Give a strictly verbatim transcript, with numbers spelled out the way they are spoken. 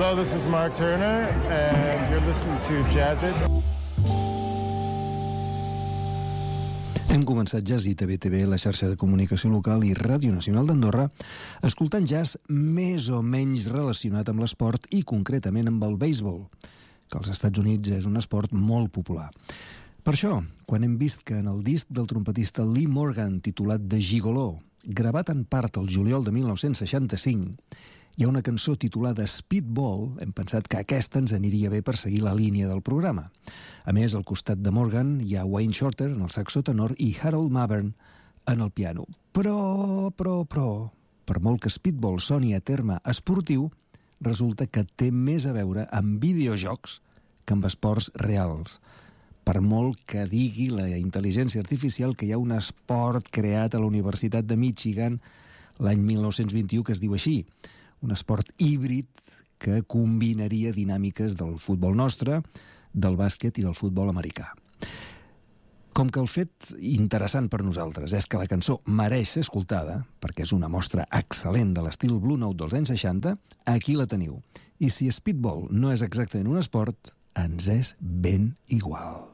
Hello, this is Mark Turner, and you're listening to Jazz It. Hem començat Jazz It a B T V, la xarxa de comunicació local i Ràdio Nacional d'Andorra, escoltant jazz més o menys relacionat amb l'esport i concretament amb el béisbol, que als Estats Units és un esport molt popular. Per això, quan hem vist que en el disc del trompetista Lee Morgan titulat The Gigolo, gravat en part el juliol de mil nou-cents seixanta-cinc, hi ha una cançó titulada Speedball, hem pensat que aquesta ens aniria bé per seguir la línia del programa. A més, al costat de Morgan hi ha Wayne Shorter en el saxo tenor i Harold Mavern en el piano. Però, però, però, per molt que Speedball soni a terme esportiu, resulta que té més a veure amb videojocs que amb esports reals. Per molt que digui la intel·ligència artificial que hi ha un esport creat a la Universitat de Michigan l'any mil nou-cents vint-i-u que es diu així, un esport híbrid que combinaria dinàmiques del futbol nostre, del bàsquet i del futbol americà. Com que el fet interessant per nosaltres és que la cançó mereix ser escoltada, perquè és una mostra excel·lent de l'estil Blue Note dels anys seixanta, aquí la teniu. I si Speedball no és exactament un esport, ens és ben igual.